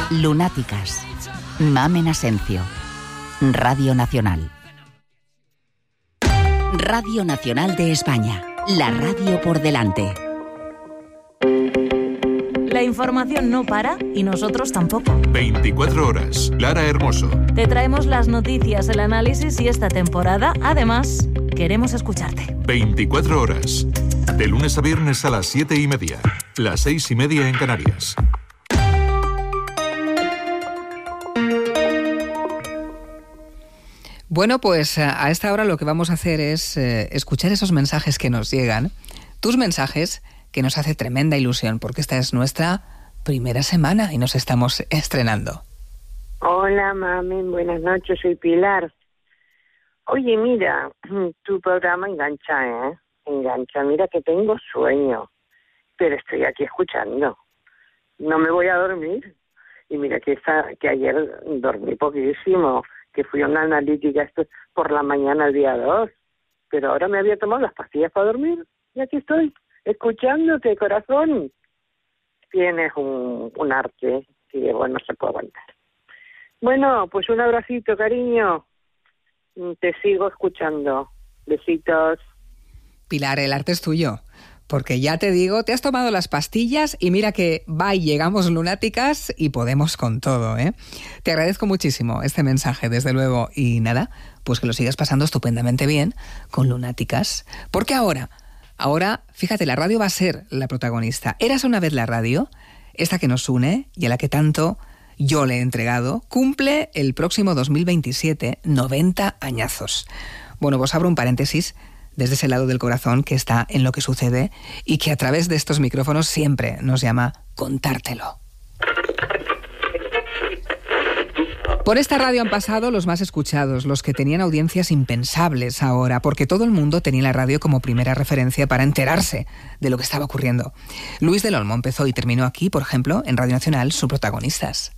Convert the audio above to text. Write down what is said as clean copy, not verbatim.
Lunáticas. Mamen Asencio. Radio Nacional. Radio Nacional de España. La radio por delante. La información no para y nosotros tampoco. 24 horas. Lara Hermoso. Te traemos las noticias, el análisis y esta temporada, además, queremos escucharte. 24 horas. De lunes a viernes a las 7:30. Las 6:30 en Canarias. Bueno, pues a esta hora lo que vamos a hacer es escuchar esos mensajes que nos llegan. Tus mensajes, que nos hace tremenda ilusión, porque esta es nuestra primera semana y nos estamos estrenando. Hola, mami, buenas noches, soy Pilar. Oye, mira, tu programa engancha, ¿eh? Engancha, mira que tengo sueño, pero estoy aquí escuchando. No me voy a dormir. Y mira que ayer dormí poquísimo, que fui a una analítica esto por la mañana el día 2, pero ahora me había tomado las pastillas para dormir y aquí estoy, escuchándote, corazón. Tienes un arte que, bueno, se puede aguantar. Bueno, pues un abracito, cariño. Te sigo escuchando. Besitos. Pilar, el arte es tuyo, porque ya te digo, te has tomado las pastillas y mira que va y llegamos lunáticas y podemos con todo, ¿eh? Te agradezco muchísimo este mensaje, desde luego, y nada, pues que lo sigas pasando estupendamente bien con Lunáticas, porque ahora, fíjate, la radio va a ser la protagonista. Eras una vez la radio, esta que nos une y a la que tanto yo le he entregado, cumple el próximo 2027 90 añazos. Bueno, pues abro un paréntesis desde ese lado del corazón que está en lo que sucede y que a través de estos micrófonos siempre nos llama contártelo. Por esta radio han pasado los más escuchados, los que tenían audiencias impensables ahora, porque todo el mundo tenía la radio como primera referencia para enterarse de lo que estaba ocurriendo. Luis del Olmo empezó y terminó aquí, por ejemplo, en Radio Nacional, sus protagonistas.